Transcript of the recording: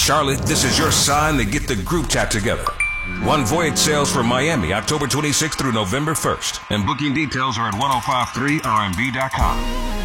Charlotte, this is your sign to get the group chat together. One voyage sails for Miami, October 26th through November 1st. And booking details are at 1053rmv.com.